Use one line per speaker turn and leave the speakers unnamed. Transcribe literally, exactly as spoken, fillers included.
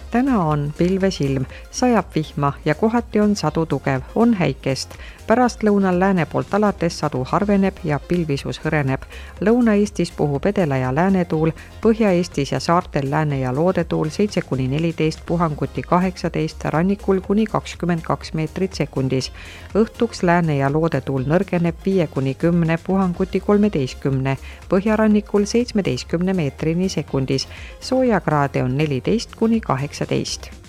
Täna on pilves ilm, sajab vihma ja kohati on sadu tugev, on häikest. Pärastlõunal lääne poolt alates sadu harveneb ja pilvisus hõreneb. Lõuna-Eestis puhub edela- ja läänetuul, Põhja-Eestis ja saartel lääne- ja loodetuul seitse kuni neliteist, puhanguti kaheksateist, rannikul kuni kakskümmend kaks meetrit sekundis. Õhtuks lääne- ja loodetuul nõrgeneb viie kuni kümne, puhanguti kolmeteistkümne, põhjarannikul seitsmeteistkümne meetrini sekundis. Soojakraade on neliteist kuni kaheksateist.